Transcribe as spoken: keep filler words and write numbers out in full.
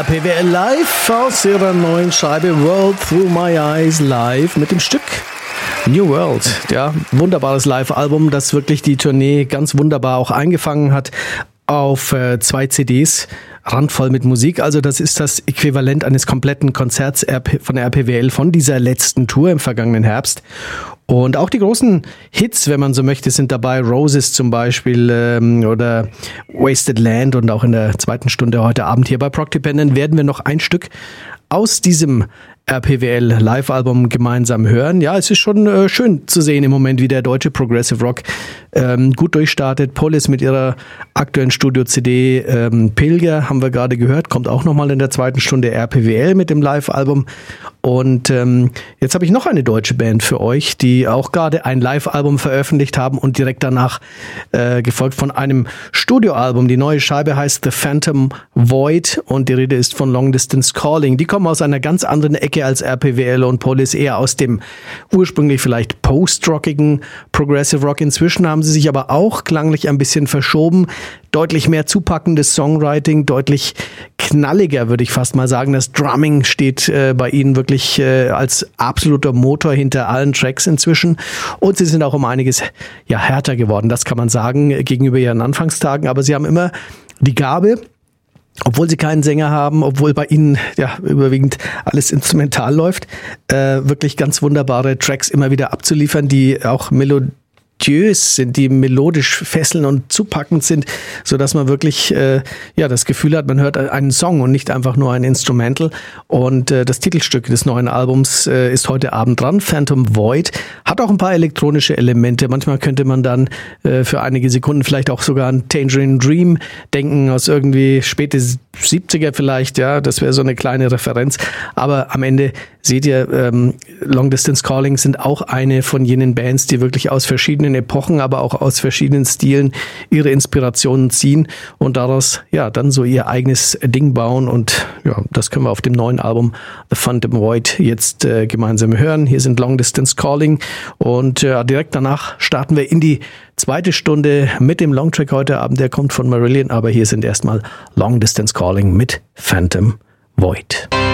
R P W L live aus ihrer neuen Scheibe World Through My Eyes live mit dem Stück New World. Ja, wunderbares Live-Album, das wirklich die Tournee ganz wunderbar auch eingefangen hat auf äh, zwei C Ds, randvoll mit Musik. Also das ist das Äquivalent eines kompletten Konzerts von R P W L von dieser letzten Tour im vergangenen Herbst. Und auch die großen Hits, wenn man so möchte, sind dabei. Roses zum Beispiel ähm, oder Wasted Land. Und auch in der zweiten Stunde heute Abend hier bei Prog Dependent werden wir noch ein Stück aus diesem R P W L Live-Album gemeinsam hören. Ja, es ist schon äh, schön zu sehen im Moment, wie der deutsche Progressive Rock ähm, gut durchstartet. Polis mit ihrer aktuellen Studio-C D ähm, Pilger haben wir gerade gehört, kommt auch nochmal in der zweiten Stunde. R P W L mit dem Live-Album. Und ähm, jetzt habe ich noch eine deutsche Band für euch, die auch gerade ein Live-Album veröffentlicht haben und direkt danach äh, gefolgt von einem Studioalbum. Die neue Scheibe heißt The Phantom Void und die Rede ist von Long Distance Calling. Die kommen aus einer ganz anderen Ecke als R P W L und Polis, eher aus dem ursprünglich vielleicht post-rockigen Progressive Rock. Inzwischen haben sie sich aber auch klanglich ein bisschen verschoben. Deutlich mehr zupackendes Songwriting, deutlich knalliger, würde ich fast mal sagen. Das Drumming steht äh, bei ihnen wirklich äh, als absoluter Motor hinter allen Tracks inzwischen. Und sie sind auch um einiges ja härter geworden, das kann man sagen, gegenüber ihren Anfangstagen. Aber sie haben immer die Gabe, obwohl sie keinen Sänger haben, obwohl bei ihnen ja überwiegend alles instrumental läuft, äh, wirklich ganz wunderbare Tracks immer wieder abzuliefern, die auch melodiös sind, die melodisch fesseln und zupackend sind, so dass man wirklich äh, ja das Gefühl hat, man hört einen Song und nicht einfach nur ein Instrumental. Und äh, das Titelstück des neuen Albums äh, ist heute Abend dran, Phantom Void, hat auch ein paar elektronische Elemente. Manchmal könnte man dann äh, für einige Sekunden vielleicht auch sogar an Tangerine Dream denken, aus irgendwie späte siebziger vielleicht, ja, das wäre so eine kleine Referenz. Aber am Ende seht ihr, ähm, Long Distance Calling sind auch eine von jenen Bands, die wirklich aus verschiedenen Epochen, aber auch aus verschiedenen Stilen ihre Inspirationen ziehen und daraus ja dann so ihr eigenes Ding bauen. Und ja, das können wir auf dem neuen Album The Phantom Void jetzt äh, gemeinsam hören. Hier sind Long Distance Calling und äh, direkt danach starten wir in die zweite Stunde mit dem Longtrack heute Abend. Der kommt von Marillion, aber hier sind erstmal Long Distance Calling mit Phantom Void.